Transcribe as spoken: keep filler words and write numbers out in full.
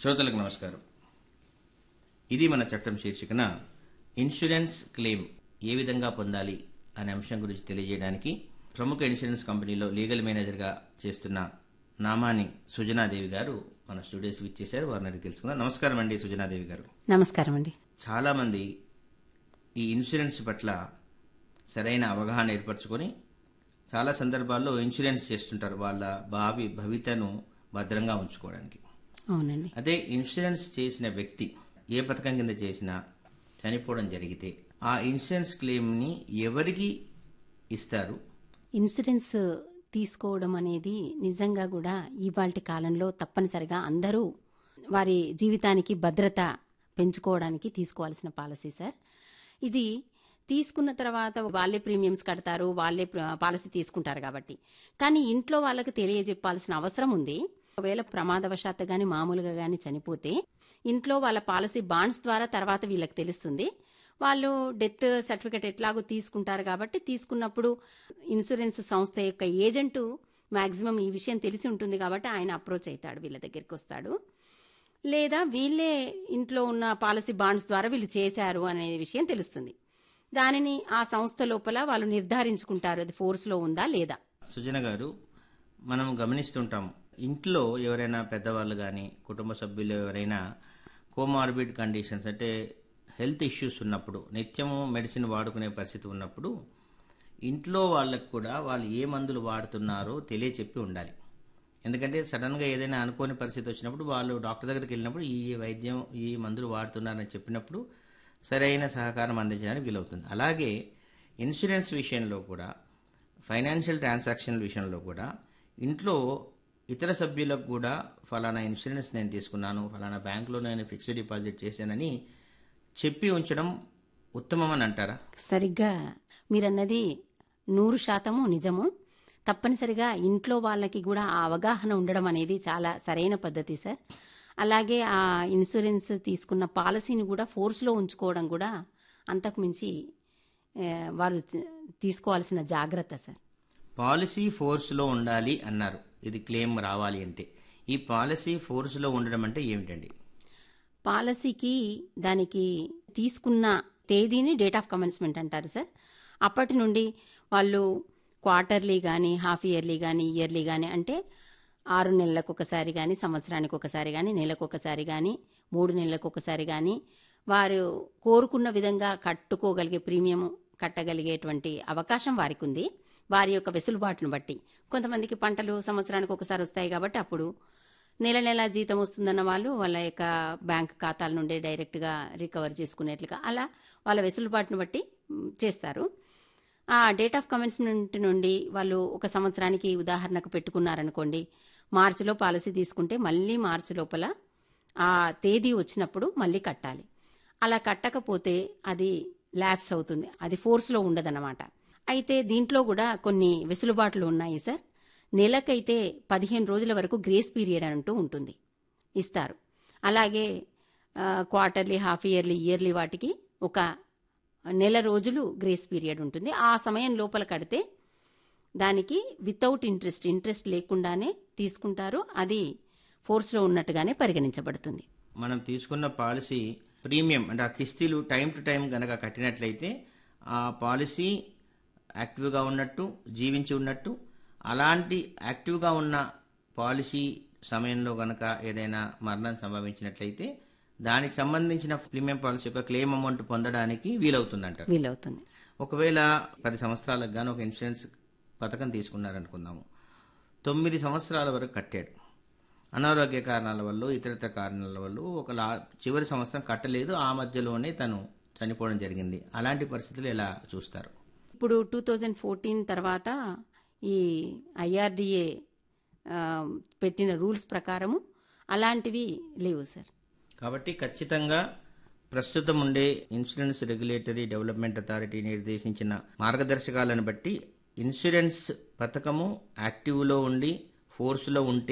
శ్రోతలకు నమస్కారం. ఇది మన చట్టం శీర్షికన ఇన్సూరెన్స్ క్లెయిమ్ ఏ విధంగా పొందాలి అనే అంశం గురించి తెలియజేయడానికి ప్రముఖ ఇన్సూరెన్స్ కంపెనీలో లీగల్ మేనేజర్గా చేస్తున్న నామాని సుజనాదేవి గారు మన స్టూడియోస్ ఇచ్చేశారు. వారిని అడిగి తెలుసుకుందాం. నమస్కారం అండి సుజనాదేవి గారు. నమస్కారం అండి. చాలా మంది ఈ ఇన్సూరెన్స్ పట్ల సరైన అవగాహన ఏర్పరచుకొని చాలా సందర్భాల్లో ఇన్సూరెన్స్ చేస్తుంటారు వాళ్ళ భావి భవితను భద్రంగా ఉంచుకోవడానికి. అవునండి. అదే ఇన్సూరెన్స్ చేసిన వ్యక్తి ఏ పథకం కింద చేసినా చనిపోవడం జరిగితే ఆ ఇన్సూరెన్స్ క్లెయిమ్ ని ఎవరికి ఇస్తారు? ఇన్సూరెన్స్ తీసుకోవడం అనేది నిజంగా కూడా ఇవాల్టి కాలంలో తప్పనిసరిగా అందరూ వారి జీవితానికి భద్రత పెంచుకోవడానికి తీసుకోవాల్సిన పాలసీ సార్. ఇది తీసుకున్న తర్వాత వాళ్ళే ప్రీమియమ్స్ కడతారు, వాళ్ళే పాలసీ తీసుకుంటారు కాబట్టి. కానీ ఇంట్లో వాళ్ళకి తెలియజెప్పాల్సిన అవసరం ఉంది. ఒకవేళ ప్రమాదవశాత్తు గాని మామూలుగా గాని చనిపోతే ఇంట్లో వాళ్ళ పాలసీ బాండ్స్ ద్వారా తర్వాత వీళ్ళకి తెలుస్తుంది. వాళ్ళు డెత్ సర్టిఫికెట్ ఎట్లాగో తీసుకుంటారు కాబట్టి తీసుకున్నప్పుడు ఇన్సూరెన్స్ సంస్థ యొక్క ఏజెంటు మాక్సిమం ఈ విషయం తెలిసి ఉంటుంది కాబట్టి ఆయన అప్రోచ్ అవుతాడు, వీళ్ళ దగ్గరికి వస్తాడు. లేదా వీళ్ళే ఇంట్లో ఉన్న పాలసీ బాండ్స్ ద్వారా వీళ్ళు చేశారు అనే విషయం తెలుస్తుంది. దానిని ఆ సంస్థ లోపల వాళ్ళు నిర్ధారించుకుంటారు అది ఫోర్స్లో ఉందా లేదా. సుజన గారు, మనం గమనిస్తుంటాం ఇంట్లో ఎవరైనా పెద్దవాళ్ళు కానీ కుటుంబ సభ్యులు ఎవరైనా కోమార్బిడ్ కండిషన్స్ అంటే హెల్త్ ఇష్యూస్ ఉన్నప్పుడు నిత్యము మెడిసిన్ వాడుకునే పరిస్థితి ఉన్నప్పుడు ఇంట్లో వాళ్ళకు కూడా వాళ్ళు ఏ మందులు వాడుతున్నారో తెలియచెప్పి ఉండాలి. ఎందుకంటే సడన్గా ఏదైనా అనుకోని పరిస్థితి వచ్చినప్పుడు వాళ్ళు డాక్టర్ దగ్గరికి వెళ్ళినప్పుడు ఈ వైద్యం ఈ మందులు వాడుతున్నారని చెప్పినప్పుడు సరైన సహకారం అందించడానికి వీలవుతుంది. అలాగే ఇన్సూరెన్స్ విషయంలో కూడా ఫైనాన్షియల్ ట్రాన్సాక్షన్ విషయంలో కూడా ఇంట్లో ఇతర సభ్యులకు కూడా ఫలానా ఇన్సూరెన్స్ నేను తీసుకున్నాను, ఫలానా బ్యాంకులో నేను ఫిక్స్డ్ డిపాజిట్ చేశానని చెప్పి ఉంచడం ఉత్తమమని అంటారా? సరిగ్గా మీరన్నది నూరు శాతము నిజము. తప్పనిసరిగా ఇంట్లో వాళ్ళకి కూడా ఆ అవగాహన ఉండడం అనేది చాలా సరైన పద్ధతి సార్. అలాగే ఆ ఇన్సూరెన్స్ తీసుకున్న పాలసీని కూడా ఫోర్స్లో ఉంచుకోవడం కూడా అంతకు మించి వారు తీసుకోవాల్సిన జాగ్రత్త సార్. పాలసీ ఫోర్స్లో ఉండాలి అన్నారు, ఇది క్లెయిమ్ రావాలి అంటే. ఈ పాలసీ ఫోర్స్లో ఉండడం అంటే ఏమిటండి? పాలసీకి దానికి తీసుకున్న తేదీని డేట్ ఆఫ్ కమెన్స్మెంట్ అంటారు సార్. అప్పటి నుండి వాళ్ళు క్వార్టర్లీ కానీ హాఫ్ ఇయర్లీ కానీ ఇయర్లీ కానీ అంటే ఆరు నెలలకు ఒకసారి కానీ సంవత్సరానికి ఒకసారి కానీ నెలకు ఒకసారి కానీ మూడు నెలలకు ఒకసారి కానీ వారు కోరుకున్న విధంగా కట్టుకోగలిగే ప్రీమియం కట్టగలిగేటువంటి అవకాశం వారికి ఉంది. వారి యొక్క వెసులుబాటును బట్టి కొంతమందికి పంటలు సంవత్సరానికి ఒకసారి వస్తాయి కాబట్టి అప్పుడు నెల నెల జీతం వస్తుందన్న వాళ్ళు వాళ్ళ యొక్క బ్యాంక్ ఖాతాల నుండి డైరెక్ట్గా రికవర్ చేసుకునేట్లుగా అలా వాళ్ళ వెసులుబాటును బట్టి చేస్తారు. ఆ డేట్ ఆఫ్ కమెన్స్మెంట్ నుండి వాళ్ళు ఒక సంవత్సరానికి ఉదాహరణకు పెట్టుకున్నారనుకోండి, మార్చిలో పాలసీ తీసుకుంటే మళ్ళీ మార్చి లోపల ఆ తేదీ వచ్చినప్పుడు మళ్ళీ కట్టాలి. అలా కట్టకపోతే అది ల్యాప్స్ అవుతుంది, అది ఫోర్స్లో ఉండదన్నమాట. అయితే దీంట్లో కూడా కొన్ని వెసులుబాట్లు ఉన్నాయి సార్. నెలకైతే పదిహేను రోజుల వరకు గ్రేస్ పీరియడ్ అంటూ ఉంటుంది, ఇస్తారు. అలాగే క్వార్టర్లీ హాఫ్ ఇయర్లీ ఇయర్లీ వాటికి ఒక నెల రోజులు గ్రేస్ పీరియడ్ ఉంటుంది. ఆ సమయం లోపల కడితే దానికి వితౌట్ ఇంట్రెస్ట్ ఇంట్రెస్ట్ లేకుండానే తీసుకుంటారు, అది ఫోర్స్లో ఉన్నట్టుగానే పరిగణించబడుతుంది. మనం తీసుకున్న పాలసీ ప్రీమియం అంటే ఆ కిస్తీలు టైం టు టైం గనక కట్టినట్లయితే ఆ పాలసీ యాక్టివ్గా ఉన్నట్టు, జీవించి ఉన్నట్టు. అలాంటి యాక్టివ్గా ఉన్న పాలసీ సమయంలో గనక ఏదైనా మరణం సంభవించినట్లయితే దానికి సంబంధించిన ప్రీమియం పాలసీ యొక్క క్లెయిమ్ అమౌంట్ పొందడానికి వీలవుతుందంట. వీలవుతుంది. ఒకవేళ పది సంవత్సరాలకు గాను ఒక ఇన్సూరెన్స్ పథకం తీసుకున్నారనుకుందాము, తొమ్మిది సంవత్సరాల వరకు కట్టాడు, అనారోగ్య కారణాల వల్ల ఇతరత్ర కారణాల వల్ల ఒక చివరి సంవత్సరం కట్టలేదు, ఆ మధ్యలోనే తను చనిపోవడం జరిగింది. అలాంటి పరిస్థితులు ఎలా చూస్తారు? ఇప్పుడు టూ థౌజండ్ ఫోర్టీన్ తర్వాత ఈ ఐఆర్డిఏ పెట్టిన రూల్స్ ప్రకారము అలాంటివి లేవు సార్. కాబట్టి ఖచ్చితంగా ప్రస్తుతం ఉండే ఇన్సూరెన్స్ రెగ్యులేటరీ డెవలప్మెంట్ అథారిటీ నిర్దేశించిన మార్గదర్శకాలను బట్టి ఇన్సూరెన్స్ పథకము యాక్టివ్లో ఉండి ఫోర్స్లో ఉంటే